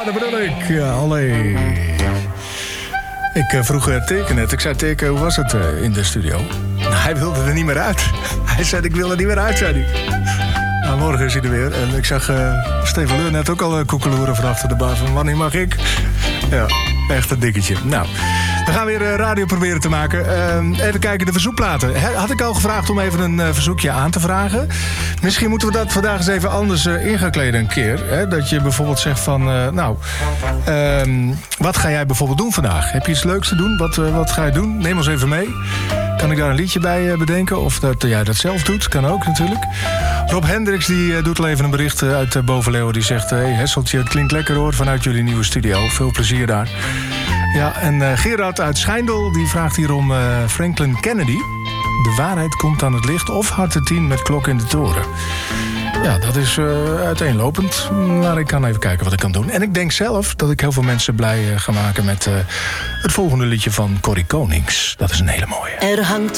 dat bedoel ik. Ja, allee. Ik vroeg Teke net. Ik zei, Teke, hoe was het in de studio? Nou, hij wilde er niet meer uit. Hij zei, ik wil er niet meer uit, zei hij. Nou, morgen is hij er weer. En ik zag Steven Leur net ook al koekeloeren van achter de bar. Van, wanneer mag ik? Ja, echt een dikketje. Nou, we gaan weer radio proberen te maken. Even kijken, de verzoekplaten. Had ik al gevraagd om even een verzoekje aan te vragen. Misschien moeten we dat vandaag eens even anders in gaan kleden een keer. Hè? Dat je bijvoorbeeld zegt van... wat ga jij bijvoorbeeld doen vandaag? Heb je iets leuks te doen? Wat ga je doen? Neem ons even mee. Kan ik daar een liedje bij bedenken? Of dat jij dat zelf doet? Kan ook natuurlijk. Rob Hendricks die doet al even een bericht uit Bovenleeuwen. Die zegt, hey Hesseltje, het klinkt lekker hoor vanuit jullie nieuwe studio. Veel plezier daar. Ja, en Gerard uit Schijndel die vraagt hier om Franklin Kennedy. De waarheid komt aan het licht of Harte 10 met Klok in de Toren. Ja, dat is uiteenlopend. Maar ik kan even kijken wat ik kan doen. En ik denk zelf dat ik heel veel mensen blij ga maken met het volgende liedje van Corrie Konings. Dat is een hele mooie. Er hangt